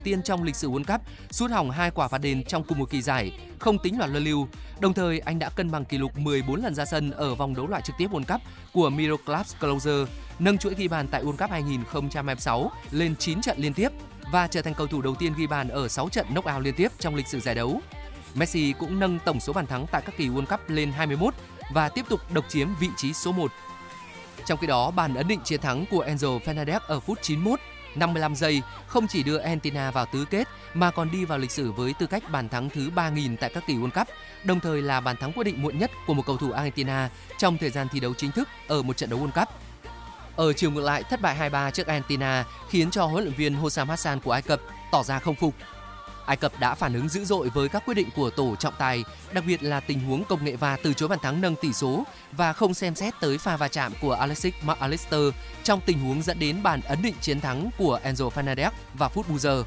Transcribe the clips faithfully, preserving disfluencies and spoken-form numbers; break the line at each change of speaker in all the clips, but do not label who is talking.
tiên trong lịch sử World Cup sút hỏng hai quả phạt đền trong cùng một kỳ giải, không tính loạt luân lưu. Đồng thời, anh đã cân bằng kỷ lục mười bốn lần ra sân ở vòng đấu loại trực tiếp World Cup của Miroslav Klose, nâng chuỗi ghi bàn tại World Cup hai không hai sáu lên chín trận liên tiếp và trở thành cầu thủ đầu tiên ghi bàn ở sáu trận knock-out liên tiếp trong lịch sử giải đấu. Messi cũng nâng tổng số bàn thắng tại các kỳ World Cup lên hai mươi mốt và tiếp tục độc chiếm vị trí số một. Trong khi đó, bàn ấn định chiến thắng của Enzo Fernandez ở phút chín mươi mốt, năm mươi lăm giây không chỉ đưa Argentina vào tứ kết mà còn đi vào lịch sử với tư cách bàn thắng thứ ba nghìn tại các kỳ World Cup, đồng thời là bàn thắng quyết định muộn nhất của một cầu thủ Argentina trong thời gian thi đấu chính thức ở một trận đấu World Cup. Ở chiều ngược lại, thất bại hai ba trước Argentina khiến cho huấn luyện viên Hossam Hassan của Ai Cập tỏ ra không phục. Ai Cập đã phản ứng dữ dội với các quyết định của tổ trọng tài, đặc biệt là tình huống công nghệ va từ chối bàn thắng nâng tỷ số và không xem xét tới pha va chạm của Alexis Mac Allister trong tình huống dẫn đến bàn ấn định chiến thắng của Enzo Fernandez vào phút bù giờ.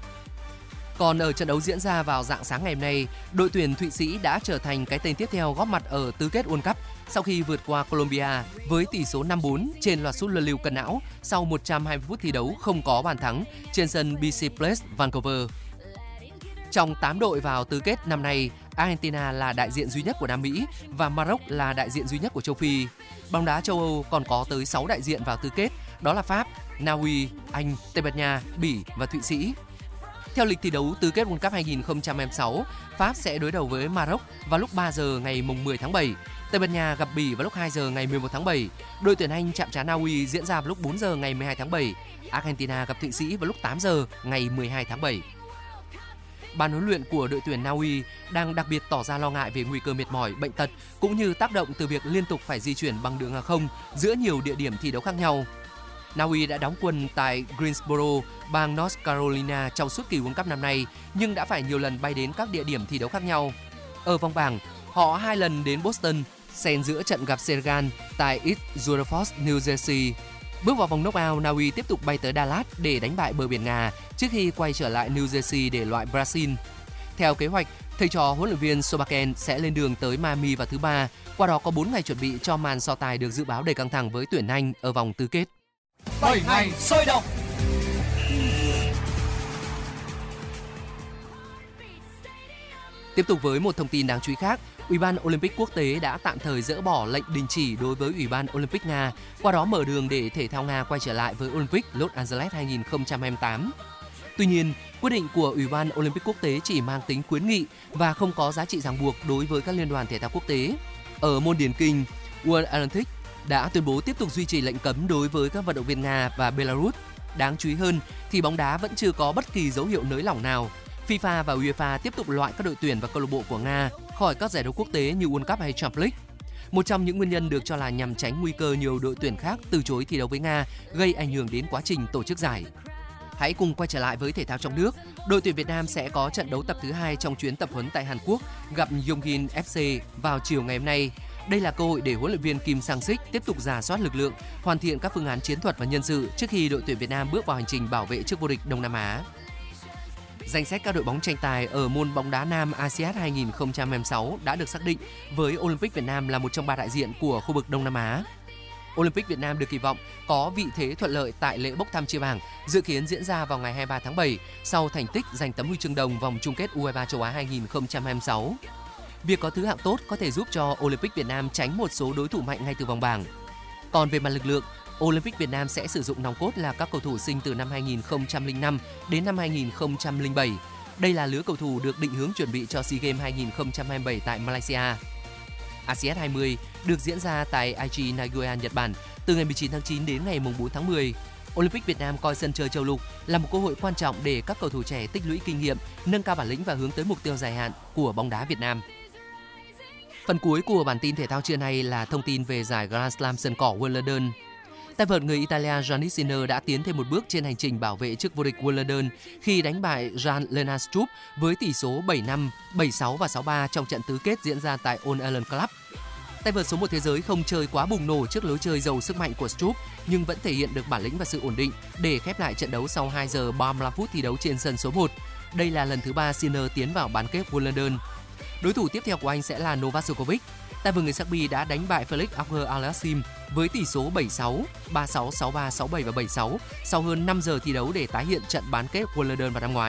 Còn ở trận đấu diễn ra vào rạng sáng ngày hôm nay, đội tuyển Thụy Sĩ đã trở thành cái tên tiếp theo góp mặt ở tứ kết World Cup sau khi vượt qua Colombia với tỷ số năm bốn trên loạt sút luân lưu cân não sau một trăm hai mươi phút thi đấu không có bàn thắng trên sân bê xê Place Vancouver. Trong tám đội vào tứ kết năm nay, Argentina là đại diện duy nhất của Nam Mỹ và Maroc là đại diện duy nhất của châu Phi. Bóng đá châu Âu còn có tới sáu đại diện vào tứ kết, đó là Pháp, Na Uy, Anh, Tây Ban Nha, Bỉ và Thụy Sĩ. Theo lịch thi đấu tứ kết World Cup hai không hai sáu, Pháp sẽ đối đầu với Maroc vào lúc ba giờ ngày mười tháng bảy, Tây Ban Nha gặp Bỉ vào lúc hai giờ ngày mười một tháng bảy, đội tuyển Anh chạm trán Na Uy diễn ra vào lúc bốn giờ ngày mười hai tháng bảy, Argentina gặp Thụy Sĩ vào lúc tám giờ ngày mười hai tháng bảy. Ban huấn luyện của đội tuyển Na Uy đang đặc biệt tỏ ra lo ngại về nguy cơ mệt mỏi, bệnh tật cũng như tác động từ việc liên tục phải di chuyển bằng đường hàng không giữa nhiều địa điểm thi đấu khác nhau. Na Uy đã đóng quân tại Greensboro, bang North Carolina trong suốt kỳ World Cup năm nay, nhưng đã phải nhiều lần bay đến các địa điểm thi đấu khác nhau. Ở vòng bảng, họ hai lần đến Boston, xen giữa trận gặp Senegal tại East Rutherford, New Jersey. Bước vào vòng knock-out, Na Uy tiếp tục bay tới Dallas để đánh bại bờ biển Nga trước khi quay trở lại New Jersey để loại Brazil. Theo kế hoạch, thầy trò huấn luyện viên Sobaken sẽ lên đường tới Miami vào thứ ba, qua đó có bốn ngày chuẩn bị cho màn so tài được dự báo đầy căng thẳng với tuyển Anh ở vòng tứ kết.
bảy ngày sôi động.
Tiếp tục với một thông tin đáng chú ý khác, Ủy ban Olympic quốc tế đã tạm thời dỡ bỏ lệnh đình chỉ đối với Ủy ban Olympic Nga, qua đó mở đường để thể thao Nga quay trở lại với Olympic Los Angeles hai không hai tám. Tuy nhiên, quyết định của Ủy ban Olympic quốc tế chỉ mang tính khuyến nghị và không có giá trị ràng buộc đối với các liên đoàn thể thao quốc tế. Ở môn điền kinh, World Athletics đã tuyên bố tiếp tục duy trì lệnh cấm đối với các vận động viên Nga và Belarus. Đáng chú ý hơn thì bóng đá vẫn chưa có bất kỳ dấu hiệu nới lỏng nào. FIFA và UEFA tiếp tục loại các đội tuyển và câu lạc bộ của Nga khỏi các giải đấu quốc tế như World Cup hay Champions League. Một trong những nguyên nhân được cho là nhằm tránh nguy cơ nhiều đội tuyển khác từ chối thi đấu với Nga, gây ảnh hưởng đến quá trình tổ chức giải. Hãy cùng quay trở lại với thể thao trong nước. Đội tuyển Việt Nam sẽ có trận đấu tập thứ hai trong chuyến tập huấn tại Hàn Quốc gặp Yongin ép xê vào chiều ngày hôm nay. Đây là cơ hội để huấn luyện viên Kim Sang-sik tiếp tục rà soát lực lượng, hoàn thiện các phương án chiến thuật và nhân sự trước khi đội tuyển Việt Nam bước vào hành trình bảo vệ chức vô địch Đông Nam Á. Danh sách các đội bóng tranh tài ở môn bóng đá nam a si át hai không hai sáu đã được xác định với Olympic Việt Nam là một trong ba đại diện của khu vực Đông Nam Á. Olympic Việt Nam được kỳ vọng có vị thế thuận lợi tại lễ bốc thăm chia bảng, dự kiến diễn ra vào ngày hai mươi ba tháng bảy sau thành tích giành tấm huy chương đồng vòng chung kết u hai ba châu Á hai không hai sáu. Việc có thứ hạng tốt có thể giúp cho Olympic Việt Nam tránh một số đối thủ mạnh ngay từ vòng bảng. Còn về mặt lực lượng, Olympic Việt Nam sẽ sử dụng nòng cốt là các cầu thủ sinh từ năm hai không không năm đến năm hai không không bảy. Đây là lứa cầu thủ được định hướng chuẩn bị cho SEA Games hai không hai bảy tại Malaysia. a si át hai mươi được diễn ra tại Aichi Nagoya, Nhật Bản từ ngày mười chín tháng chín đến ngày bốn tháng mười. Olympic Việt Nam coi sân chơi châu lục là một cơ hội quan trọng để các cầu thủ trẻ tích lũy kinh nghiệm, nâng cao bản lĩnh và hướng tới mục tiêu dài hạn của bóng đá Việt Nam. Phần cuối của bản tin thể thao trưa nay là thông tin về giải Grand Slam sân cỏ Wimbledon. Tay vợt người Italia Jannik Sinner đã tiến thêm một bước trên hành trình bảo vệ chức vô địch Wimbledon khi đánh bại Jan-Lennard Struff với tỷ số bảy năm, bảy sáu và sáu ba trong trận tứ kết diễn ra tại All England Club. Tay vợt số một thế giới không chơi quá bùng nổ trước lối chơi giàu sức mạnh của Struff nhưng vẫn thể hiện được bản lĩnh và sự ổn định để khép lại trận đấu sau hai giờ ba mươi lăm phút thi đấu trên sân số một. Đây là lần thứ ba Sinner tiến vào bán kết Wimbledon. Đối thủ tiếp theo của anh sẽ là Novak Djokovic. Tay vợt người Serbia đã đánh bại Felix Auger-Aliassime với tỷ số bảy sáu, ba sáu, sáu ba, sáu bảy và bảy sáu sau hơn năm giờ thi đấu để tái hiện trận bán kết Wimbledon vào năm ngoái.